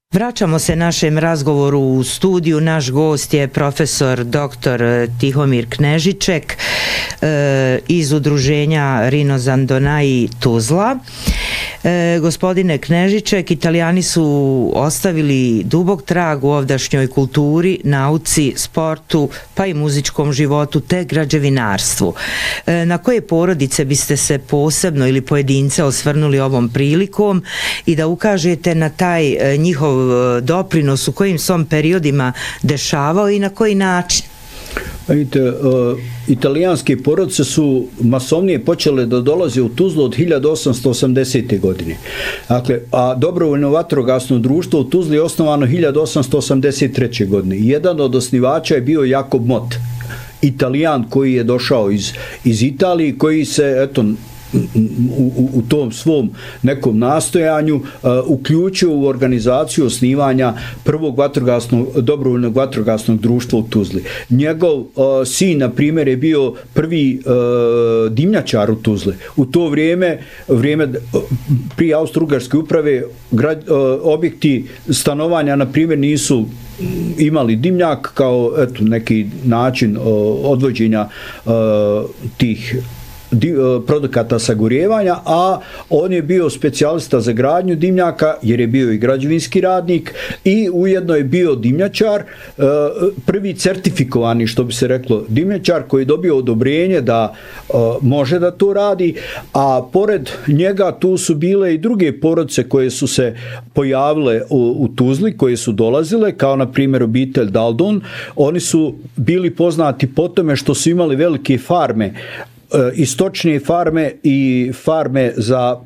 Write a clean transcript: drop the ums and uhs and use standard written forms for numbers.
Vraćamo se našem razgovoru u studiju. Naš gost je profesor dr. Tihomir Knežiček iz udruženja Rinozan Donai Tuzla. Gospodine Knežiček, Italijani su ostavili dubok trag u ovdašnjoj kulturi, nauci, sportu, pa i muzičkom životu te građevinarstvu. Na koje porodice biste se posebno ili pojedince osvrnuli ovom prilikom i da ukažete na taj njihov doprinos u kojim su periodima dešavao i na koji način? Vidite, italijanske porodice su masovnije počele da dolaze u Tuzlu od 1880. godine. Dakle, a dobrovoljno vatrogasno društvo u Tuzli je osnovano 1883. godine. Jedan od osnivača je bio Jakob Mott, Italijan koji je došao iz Italije, koji se, eto, u tom svom nekom nastojanju uključio u organizaciju osnivanja prvog dobrovoljnog vatrogasnog društva u Tuzli. Njegov sin, na primjer, je bio prvi dimnjačar u Tuzli. U to vrijeme prije Austro-Ugarske uprave, objekti stanovanja, na primjer, nisu imali dimnjak kao neki način odvođenja tih produkata sagorjevanja, a on je bio specijalista za gradnju dimnjaka jer je bio i građevinski radnik i ujedno je bio dimnjačar, prvi certifikovani, što bi se reklo, dimnjačar koji je dobio odobrenje da može da to radi, a pored njega tu su bile i druge porodice koje su se pojavile u Tuzli, koje su dolazile, kao na primjer obitelj Daldon. Oni su bili poznati po tome što su imali velike farme, i stočne farme i farme za